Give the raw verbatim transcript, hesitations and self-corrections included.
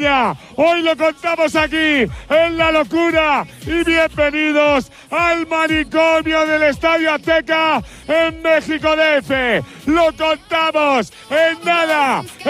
España. Hoy lo contamos aquí en La Locura y bienvenidos al manicomio del Estadio Azteca en México D F. Lo contamos en nada.